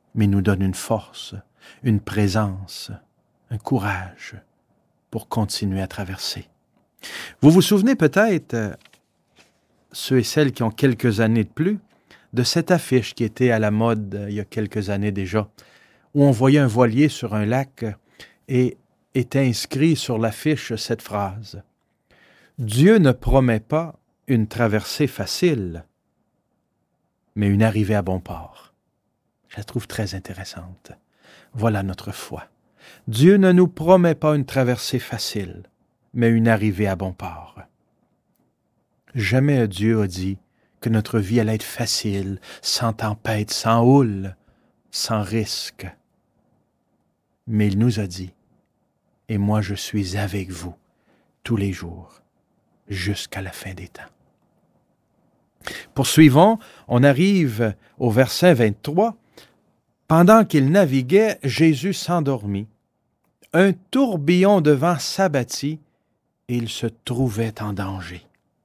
mais nous donne une force, une présence, un courage pour continuer à traverser. Vous vous souvenez peut-être, ceux et celles qui ont quelques années de plus, de cette affiche qui était à la mode il y a quelques années déjà, où on voyait un voilier sur un lac et était inscrit sur l'affiche cette phrase. « Dieu ne promet pas une traversée facile, mais une arrivée à bon port. » Je la trouve très intéressante. Voilà notre foi. Dieu ne nous promet pas une traversée facile, mais une arrivée à bon port. Jamais Dieu a dit que notre vie allait être facile, sans tempête, sans houle, sans risque. Mais il nous a dit, « Et moi je suis avec vous tous les jours, jusqu'à la fin des temps. » Poursuivons, on arrive au verset 23. « Pendant qu'il naviguait, Jésus s'endormit. Un tourbillon de vent s'abattit et il se trouvait en danger. »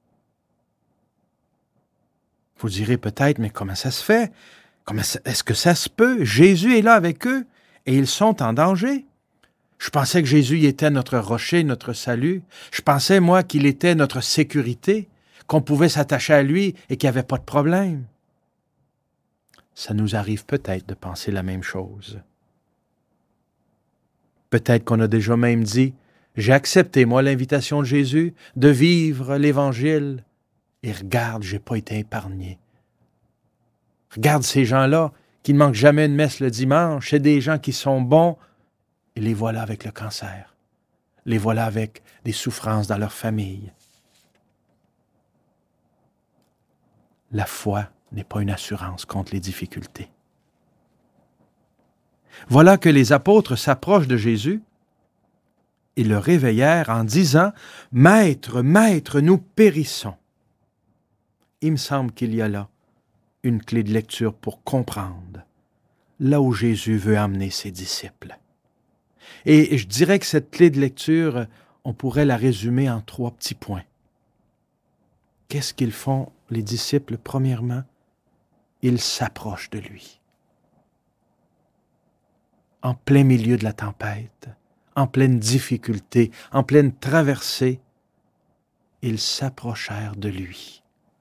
Vous direz peut-être, mais comment ça se fait? Est-ce que ça se peut? Jésus est là avec eux et ils sont en danger. Je pensais que Jésus était notre rocher, notre salut. Je pensais, moi, qu'il était notre sécurité, qu'on pouvait s'attacher à lui et qu'il n'y avait pas de problème. Ça nous arrive peut-être de penser la même chose. Peut-être qu'on a déjà même dit, j'ai accepté, moi, l'invitation de Jésus de vivre l'Évangile. Et regarde, je n'ai pas été épargné. Regarde ces gens-là qui ne manquent jamais une messe le dimanche. C'est des gens qui sont bons. Et les voilà avec le cancer. Les voilà avec des souffrances dans leur famille. La foi n'est pas une assurance contre les difficultés. Voilà que les apôtres s'approchent de Jésus et le réveillèrent en disant « Maître, Maître, nous périssons. » Il me semble qu'il y a là une clé de lecture pour comprendre là où Jésus veut amener ses disciples. Et je dirais que cette clé de lecture, on pourrait la résumer en 3 petits points. Qu'est-ce qu'ils font, les disciples, premièrement? Ils s'approchent de lui. En plein milieu de la tempête, en pleine difficulté, en pleine traversée, ils s'approchèrent de lui.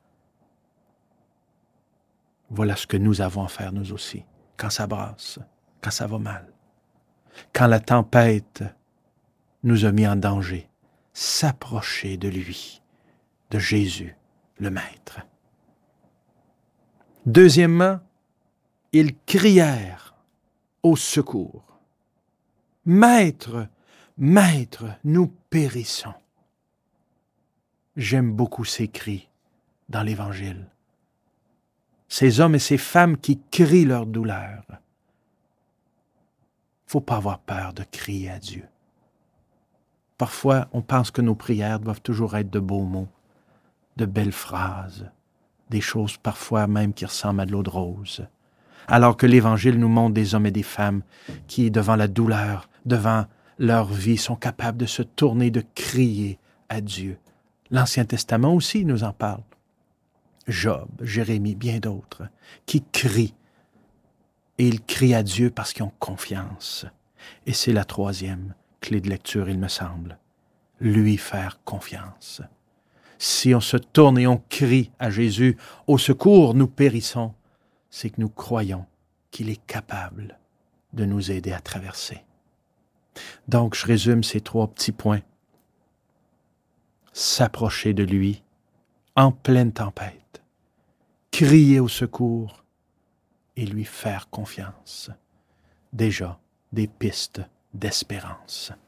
Voilà ce que nous avons à faire nous aussi, quand ça brasse, quand ça va mal. Quand la tempête nous a mis en danger, s'approcher de lui, de Jésus, le Maître. Deuxièmement, ils crièrent au secours. « Maître, Maître, nous périssons. » J'aime beaucoup ces cris dans l'Évangile. Ces hommes et ces femmes qui crient leur douleur. Il ne faut pas avoir peur de crier à Dieu. Parfois, on pense que nos prières doivent toujours être de beaux mots, de belles phrases, des choses parfois même qui ressemblent à de l'eau de rose. Alors que l'Évangile nous montre des hommes et des femmes qui, devant la douleur, devant leur vie, sont capables de se tourner, de crier à Dieu. L'Ancien Testament aussi nous en parle. Job, Jérémie, bien d'autres, qui crient. Et ils crient à Dieu parce qu'ils ont confiance. Et c'est la 3e clé de lecture, il me semble. Lui faire confiance. Si on se tourne et on crie à Jésus, « Au secours, nous périssons », c'est que nous croyons qu'il est capable de nous aider à traverser. Donc, je résume ces 3 petits points. S'approcher de lui en pleine tempête. Crier au secours et lui faire confiance. Déjà, des pistes d'espérance.